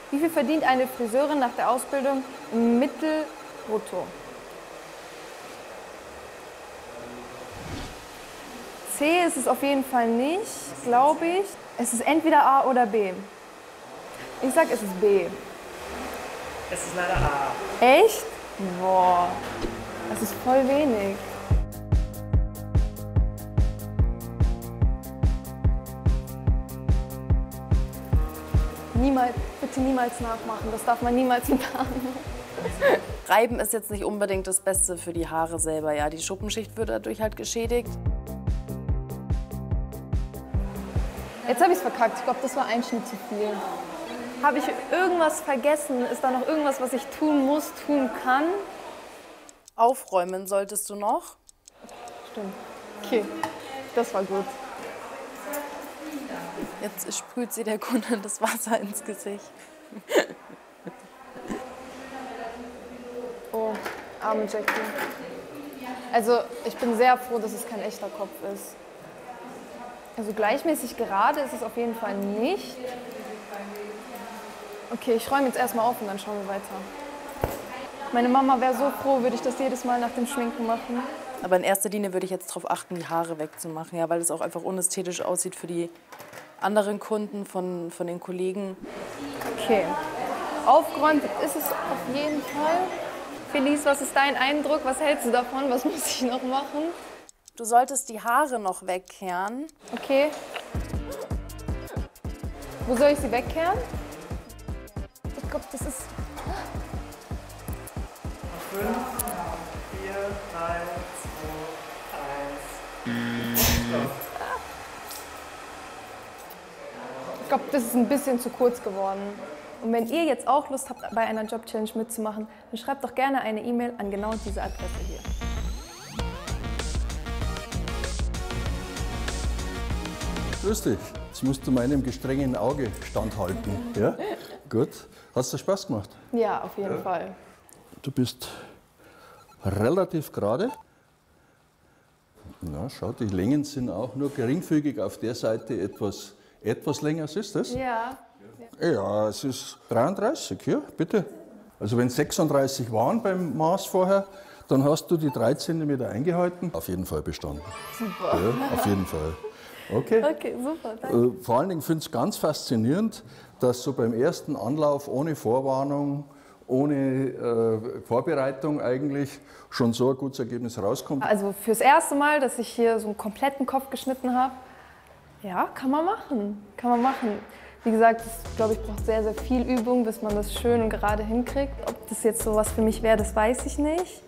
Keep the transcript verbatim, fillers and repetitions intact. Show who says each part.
Speaker 1: Wie viel verdient eine Friseurin nach der Ausbildung im Mittel brutto? C ist es auf jeden Fall nicht, glaube ich. Es ist entweder A oder B. Ich sag, es ist B.
Speaker 2: Es ist leider A.
Speaker 1: Echt? Boah, das ist voll wenig. Niemals, bitte niemals nachmachen, das darf man niemals nachmachen.
Speaker 3: Reiben ist jetzt nicht unbedingt das Beste für die Haare selber. Ja, die Schuppenschicht wird dadurch halt geschädigt.
Speaker 1: Jetzt habe ich es verkackt. Ich glaube, das war ein Schnitt zu viel. Habe ich irgendwas vergessen? Ist da noch irgendwas, was ich tun muss, tun kann?
Speaker 3: Aufräumen solltest du noch.
Speaker 1: Stimmt. Okay, das war gut.
Speaker 3: Jetzt sprüht sie der Kundin das Wasser ins Gesicht.
Speaker 1: Oh, arme Jackie. Also, ich bin sehr froh, dass es kein echter Kopf ist. Also gleichmäßig gerade ist es auf jeden Fall nicht. Okay, ich räume jetzt erstmal auf und dann schauen wir weiter. Meine Mama wäre so froh, würde ich das jedes Mal nach dem Schminken machen.
Speaker 3: Aber in erster Linie würde ich jetzt darauf achten, die Haare wegzumachen, ja, weil es auch einfach unästhetisch aussieht für die anderen Kunden von, von den Kollegen.
Speaker 1: Okay, aufgeräumt ist es auf jeden Fall. Felice, was ist dein Eindruck? Was hältst du davon? Was muss ich noch machen?
Speaker 3: Du solltest die Haare noch wegkehren.
Speaker 1: Okay. Wo soll ich sie wegkehren? Ich glaube, das ist...
Speaker 2: fünf, vier, drei, zwei, eins.
Speaker 1: Ich glaube, das ist ein bisschen zu kurz geworden. Und wenn ihr jetzt auch Lust habt, bei einer Job-Challenge mitzumachen, dann schreibt doch gerne eine E-Mail an genau diese Adresse hier.
Speaker 4: Grüß dich. Jetzt musst du meinem gestrengen Auge standhalten. Ja? Gut. Hast du Spaß gemacht?
Speaker 1: Ja, auf jeden ja. Fall.
Speaker 4: Du bist relativ gerade. Na, schau, die Längen sind auch nur geringfügig auf der Seite etwas, etwas länger. Ist das?
Speaker 1: Ja.
Speaker 4: Ja, es ist dreiunddreißig, ja, bitte. Also wenn sechsunddreißig waren beim Maß vorher, dann hast du die drei Zentimeter eingehalten. Auf jeden Fall bestanden.
Speaker 1: Super.
Speaker 4: Ja, auf jeden Fall. Okay.
Speaker 1: Okay, super, danke.
Speaker 4: Vor allen Dingen finde ich es ganz faszinierend, dass so beim ersten Anlauf ohne Vorwarnung, ohne äh, Vorbereitung eigentlich schon so ein gutes Ergebnis rauskommt.
Speaker 1: Also fürs erste Mal, dass ich hier so einen kompletten Kopf geschnitten habe, ja, kann man machen. Kann man machen. Wie gesagt, das, glaube ich, braucht sehr, sehr viel Übung, bis man das schön und gerade hinkriegt. Ob das jetzt so was für mich wäre, das weiß ich nicht.